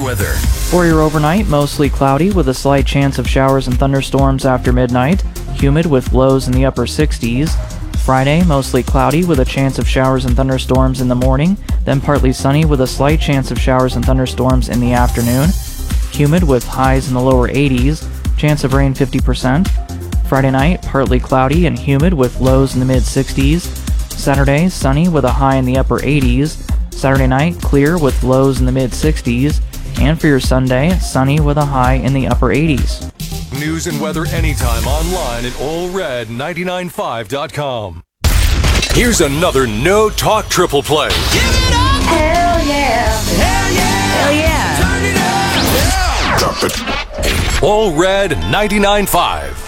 weather. For your overnight, mostly cloudy with a slight chance of showers and thunderstorms after midnight. Humid with lows in the upper 60s. Friday, mostly cloudy with a chance of showers and thunderstorms in the morning, then partly sunny with a slight chance of showers and thunderstorms in the afternoon. Humid with highs in the lower 80s, chance of rain 50%. Friday night, partly cloudy and humid with lows in the mid-60s. Saturday, sunny with a high in the upper 80s. Saturday night, clear with lows in the mid-60s. And for your Sunday, sunny with a high in the upper 80s. News and weather anytime online at allred995.com. Here's another No Talk triple play. Give it up! Hell yeah! Hell yeah! Hell yeah! Turn it up! All Red 99.5.